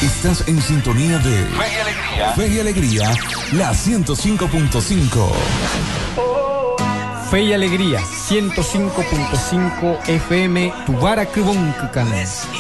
Estás en sintonía de Fe y Alegría, la 105.5. Fe y Alegría, 105.5 FM, Tubaracuboncucan.